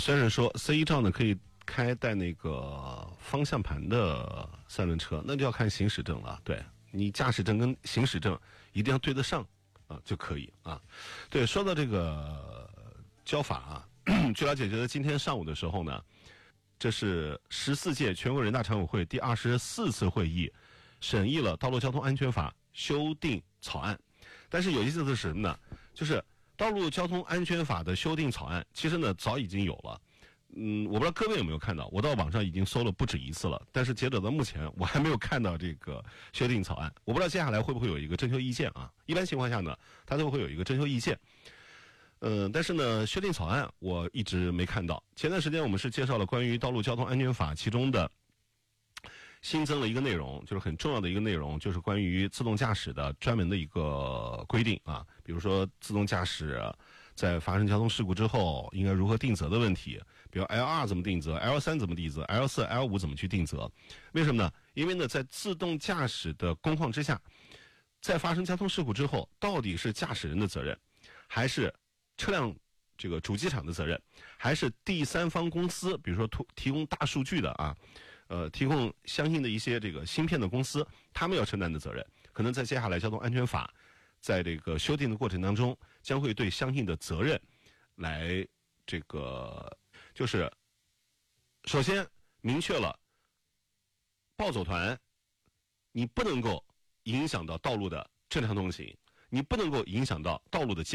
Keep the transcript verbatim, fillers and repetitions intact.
虽然说 C 一照呢可以开带那个方向盘的三轮车，那就要看行驶证了。对，你驾驶证跟行驶证一定要对得上啊就可以啊。对，说到这个交法啊，据了解，觉得今天上午的时候呢，这是十四届全国人大常委会第二十四次会议审议了《道路交通安全法》修订草案。但是有意思的是什么呢？就是《道路交通安全法》的修订草案，其实呢早已经有了。嗯，我不知道各位有没有看到，我到网上已经搜了不止一次了，但是截止到目前，我还没有看到这个修订草案。我不知道接下来会不会有一个征求意见啊？一般情况下呢，它都会有一个征求意见。嗯、呃，但是呢，修订草案我一直没看到。前段时间我们是介绍了关于《道路交通安全法》其中的新增了一个内容，就是很重要的一个内容，就是关于自动驾驶的专门的一个规定啊，比如说自动驾驶在发生交通事故之后应该如何定责的问题，比如 L 二 怎么定责 ，L 三 怎么定责 ，L 四、L 五 怎么去定责？为什么呢？因为呢，在自动驾驶的工况之下，在发生交通事故之后，到底是驾驶人的责任，还是车辆这个主机厂的责任，还是第三方公司，比如说提供大数据的啊，呃，提供相应的一些这个芯片的公司，他们要承担的责任，可能在接下来交通安全法在这个修订的过程当中，将会对相应的责任来这个，就是首先明确了暴走团你不能够影响到道路的正常通行，你不能够影响到道路的